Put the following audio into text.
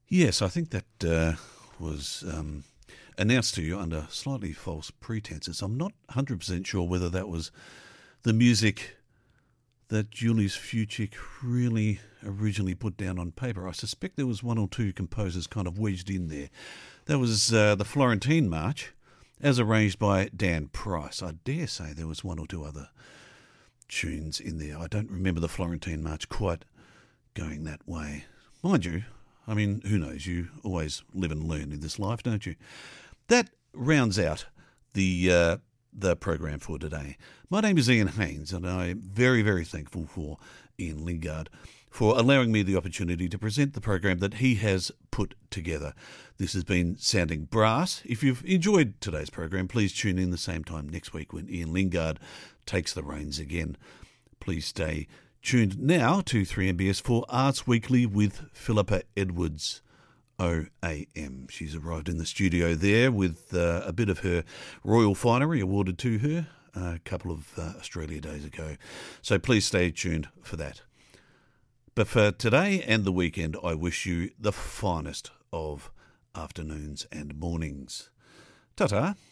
Yes, I think that was announced to you under slightly false pretenses. I'm not 100% sure whether that was the music that Julius Fuchik really originally put down on paper. I suspect there was one or two composers kind of wedged in there. That was the Florentine March, as arranged by Dan Price. I dare say there was one or two other tunes in there. I don't remember the Florentine March quite going that way. Mind you, I mean, who knows? You always live and learn in this life, don't you? That rounds out the program for today. My name is Ian Haynes, and I'm very, very thankful for Ian Lingard for allowing me the opportunity to present the program that he has put together. This has been Sounding Brass. If you've enjoyed today's program, please tune in the same time next week when Ian Lingard takes the reins again. Please stay tuned now to 3MBS for Arts Weekly with Philippa Edwards, OAM. She's arrived in the studio there with a bit of her royal finery awarded to her a couple of Australia days ago. So please stay tuned for that. But for today and the weekend, I wish you the finest of afternoons and mornings. Ta-ta.